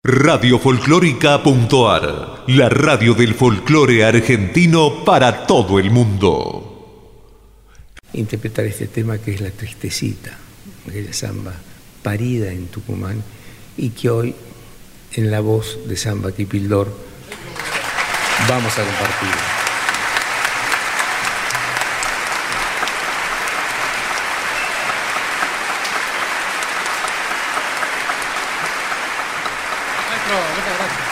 Radiofolclórica.ar, la radio del folclore argentino para todo el mundo. Interpretar este tema que es La Tristecita, aquella samba parida en Tucumán y que hoy en la voz de Samba Kipildor vamos a compartir. Muchas gracias.